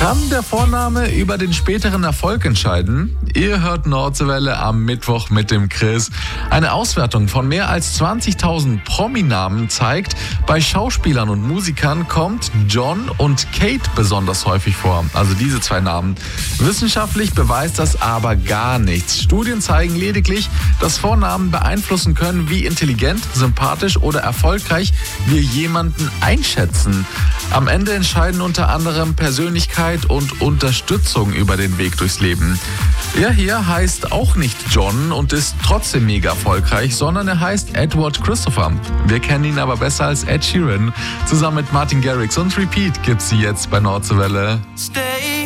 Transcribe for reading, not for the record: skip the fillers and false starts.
Kann der Vorname über den späteren Erfolg entscheiden? Ihr hört Nordseewelle am Mittwoch mit dem Chris. Eine Auswertung von mehr als 20.000 Prominamen zeigt, bei Schauspielern und Musikern kommt John und Kate besonders häufig vor. Also diese zwei Namen. Wissenschaftlich beweist das aber gar nichts. Studien zeigen lediglich, dass Vornamen beeinflussen können, wie intelligent, sympathisch oder erfolgreich wir jemanden einschätzen. Am Ende entscheiden unter anderem Persönlichkeit und Unterstützung über den Weg durchs Leben. Er hier heißt auch nicht John und ist trotzdem mega erfolgreich, sondern er heißt Edward Christopher. Wir kennen ihn aber besser als Ed Sheeran. Zusammen mit Martin Garrix und Repeat gibt's sie jetzt bei Nordseewelle. Stay